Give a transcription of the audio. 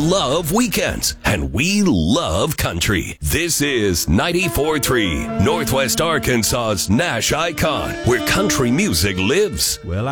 love weekends, and we love country. This is 94.3 Northwest Arkansas's Nash Icon, where country music lives. Well,